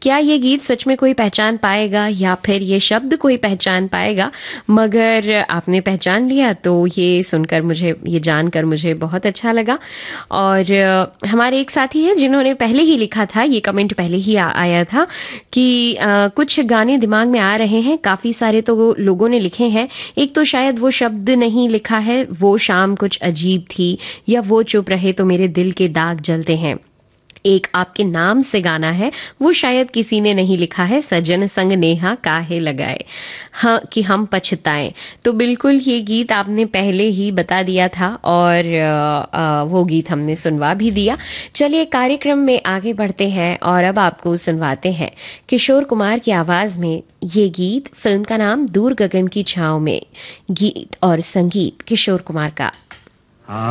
क्या ये गीत सच में कोई पहचान पाएगा या फिर ये शब्द कोई पहचान पाएगा, मगर आपने पहचान लिया तो ये सुनकर मुझे, ये जानकर मुझे बहुत अच्छा लगा। और हमारे एक साथी हैं जिन्होंने पहले ही लिखा था, ये कमेंट पहले ही आया था कि कुछ गाने दिमाग में आ रहे हैं, काफ़ी सारे तो लोगों ने लिखे हैं। एक तो शायद वो शब्द नहीं लिखा है, वो शाम कुछ अजीब थी, या वो चुप रहे तो मेरे दिल के दाग जलते हैं। एक आपके नाम से गाना है, वो शायद किसी ने नहीं लिखा है, सजन संग नेहा काहे लगाए, हाँ कि हम पछताएं। तो बिल्कुल ये गीत आपने पहले ही बता दिया था और वो गीत हमने सुनवा भी दिया। चलिए कार्यक्रम में आगे बढ़ते हैं और अब आपको सुनवाते हैं किशोर कुमार की आवाज़ में ये गीत। फिल्म का नाम दूर गगन की छाँव में, गीत और संगीत किशोर कुमार का।